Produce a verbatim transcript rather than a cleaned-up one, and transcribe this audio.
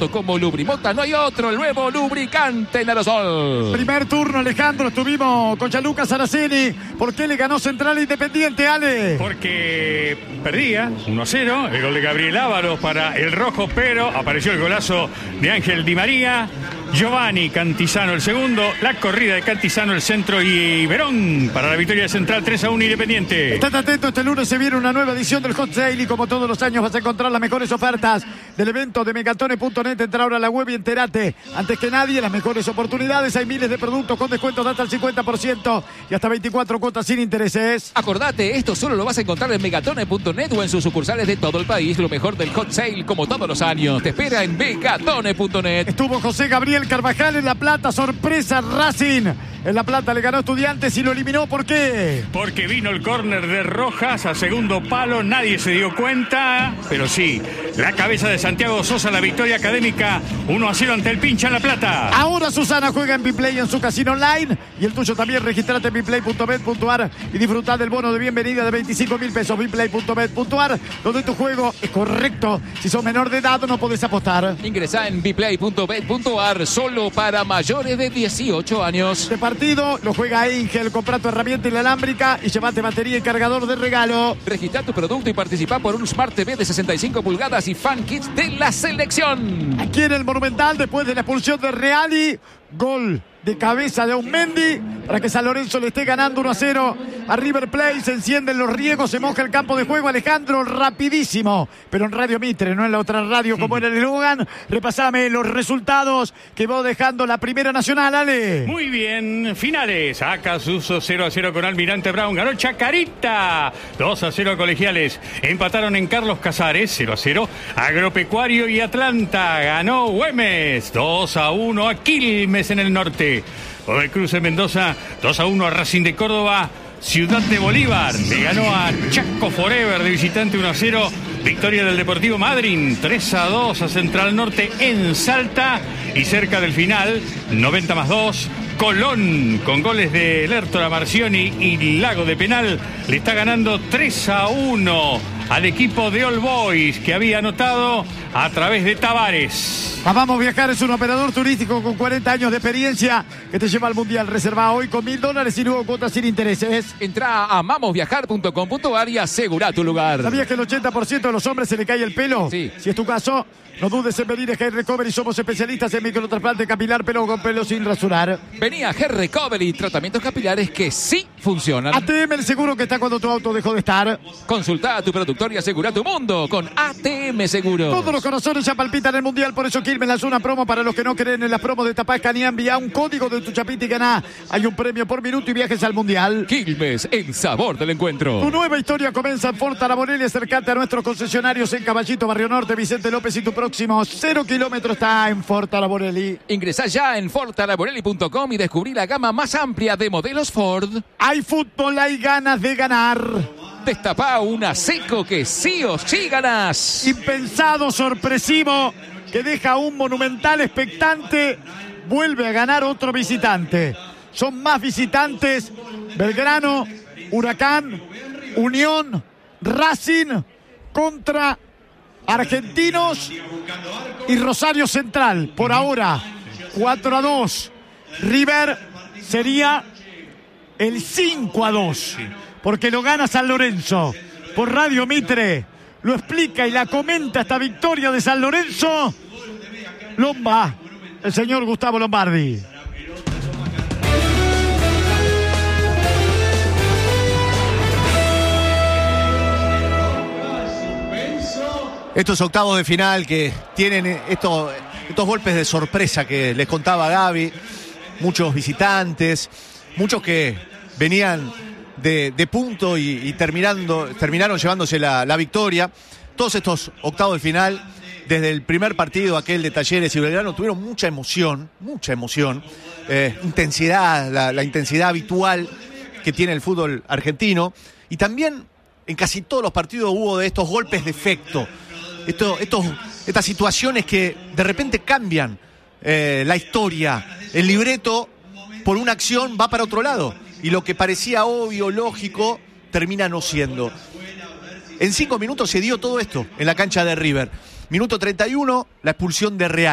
Moto. Como Lubrimota no hay otro, el nuevo lubricante en aerosol. Primer turno, Alejandro, estuvimos con Gianluca Saraceni. ¿Por qué le ganó Central Independiente, Ale? Porque perdía uno a cero, el gol de Gabriel Ávaros para el rojo, pero apareció el golazo de Ángel Di María. Giovanni Cantizano el segundo, la corrida de Cantizano el centro y Verón para la victoria de Central tres a uno Independiente. Estate atento, este lunes se viene una nueva edición del Hot Sale y como todos los años vas a encontrar las mejores ofertas del evento de Megatone punto net. Entra ahora a la web y entérate. Antes que nadie, las mejores oportunidades. Hay miles de productos con descuentos de hasta el cincuenta por ciento y hasta veinticuatro cuotas sin intereses. Acordate, esto solo lo vas a encontrar en Megatone punto net o en sus sucursales de todo el país. Lo mejor del Hot Sale, como todos los años, te espera en Megatone punto net. Estuvo José Gabriel Carvajal en La Plata, sorpresa Racing. En La Plata le ganó a Estudiantes y lo eliminó. ¿Por qué? Porque vino el córner de Rojas a segundo palo, nadie se dio cuenta, pero sí, la cabeza de Santiago Sosa, la victoria académica uno a cero ante el Pincha en La Plata. Ahora Susana juega en Biplay en su casino online y el tuyo también. Registrate en biplay punto bet punto ar y disfrutá del bono de bienvenida de veinticinco mil pesos. biplay punto bet punto ar, donde tu juego es correcto. Si sos menor de edad no podés apostar. Ingresá en biplay punto bet punto ar, solo para mayores de dieciocho años. Este partido lo juega Angel. Comprá tu herramienta inalámbrica y llevate batería y cargador de regalo. Registrá tu producto y participá por un Smart T V de sesenta y cinco pulgadas y fan kits de la selección. Aquí en el Monumental, después de la expulsión de Reali, gol de cabeza de Aumendi para que San Lorenzo le esté ganando uno a cero a River Plate. Se encienden los riegos, se moja el campo de juego. Alejandro, rapidísimo, pero en Radio Mitre, no en la otra radio como era el eslogan. Repasame los resultados que va dejando la Primera Nacional, Ale. Muy bien, finales. Acasuso cero a cero con Almirante Brown. Ganó Chacarita dos a cero a Colegiales. Empataron en Carlos Casares cero a cero. Agropecuario y Atlanta. Ganó Güemes dos a uno a Quilmes en el norte. Godoy Cruz en Mendoza dos a uno a Racing de Córdoba. Ciudad de Bolívar le ganó a Chaco Forever de visitante uno a cero. Victoria del Deportivo Madryn tres a dos a Central Norte en Salta. Y cerca del final, noventa más dos, Colón con goles de Lertora Marcioni y Lago de penal le está ganando tres a uno al equipo de All Boys, que había anotado a través de Tavares. Vamos a Viajar es un operador turístico con cuarenta años de experiencia que te lleva al Mundial. Reserva hoy con mil dólares y luego cuotas sin intereses. Entra a amamos viajar punto com punto ar y asegura tu lugar. ¿Sabías que el ochenta por ciento de los hombres se le cae el pelo? Sí. Si es tu caso, no dudes en venir a Hair Recovery. Somos especialistas en microtrasplante capilar, pelo con pelo sin rasurar. Vení a Hair Recovery, tratamientos capilares que sí funcionan. A T M, el seguro que está cuando tu auto dejó de estar. Consulta a tu productor y asegura tu mundo con A T M Seguro. Todos los corazones ya palpitan el Mundial, por eso Quilmes lanzó una promo para los que no creen en las promos de Tapá Escanía. Envía un código de tu chapita y ganá. Hay un premio por minuto y viajes al Mundial. Quilmes, el sabor del encuentro. Tu nueva historia comienza en Ford Araborelli. Acércate a nuestros concesionarios en Caballito, Barrio Norte, Vicente López, y tu próximo cero kilómetros está en Ford Araborelli. Ingresá ya en ford araborelli punto com y descubrí la gama más amplia de modelos Ford. Hay fútbol, hay ganas de ganar. Destapá una seco que sí o sí ganás. Impensado, sorpresivo, que deja un Monumental expectante. Vuelve a ganar otro visitante. Son más visitantes Belgrano, Huracán, Unión, Racing contra Argentinos y Rosario Central. Por ahora, cuatro a dos. River sería el cinco a dos, porque lo gana San Lorenzo. Por Radio Mitre lo explica y la comenta esta victoria de San Lorenzo Lomba, el señor Gustavo Lombardi. Estos octavos de final que tienen estos, estos golpes de sorpresa que les contaba Gaby, muchos visitantes, muchos que venían de, de punto y, y terminando, terminaron llevándose la, la victoria. Todos estos octavos de final, desde el primer partido, aquel de Talleres y Belgrano, tuvieron mucha emoción, mucha emoción, eh, intensidad, la, la intensidad habitual que tiene el fútbol argentino. Y también en casi todos los partidos hubo de estos golpes de efecto. Esto, estos, estas situaciones que de repente cambian eh, la historia, el libreto por una acción va para otro lado y lo que parecía obvio, lógico, termina no siendo. En cinco minutos se dio todo esto en la cancha de River. Minuto treinta y uno, la expulsión de Real.